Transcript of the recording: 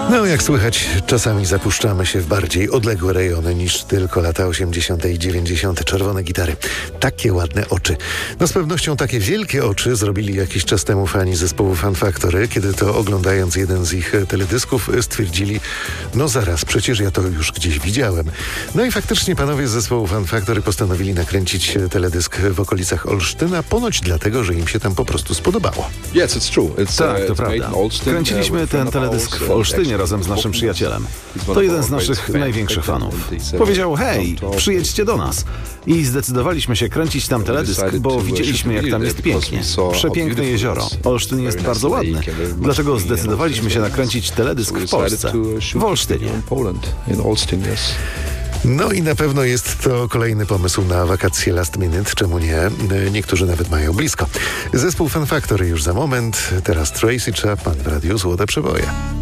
No, jak słychać, czasami zapuszczamy się w bardziej odległe rejony niż tylko lata 80. i 90. Czerwone gitary. Takie ładne oczy. No, z pewnością takie wielkie oczy zrobili jakiś czas temu fani zespołu Fun Factory, kiedy to oglądając jeden z ich teledysków stwierdzili, no zaraz, przecież ja to już gdzieś widziałem. No i faktycznie panowie z zespołu Fun Factory postanowili nakręcić teledysk w okolicach Olsztyna, ponoć dlatego, że im się tam po prostu spodobało. Tak, to prawda. Kręciliśmy ten teledysk w Olsztynie razem z naszym przyjacielem. To jeden z naszych największych fanów. Powiedział, hej, przyjedźcie do nas. I zdecydowaliśmy się kręcić tam teledysk, bo widzieliśmy, jak tam jest pięknie. Przepiękne jezioro. Olsztyn jest bardzo ładny. Dlatego zdecydowaliśmy się nakręcić teledysk w Polsce, w Olsztynie. No i na pewno jest to kolejny pomysł na wakacje last minute, czemu nie? Niektórzy nawet mają blisko. Zespół Fun Factory już za moment, teraz Tracy Chapman w Radiu Złote Przeboje.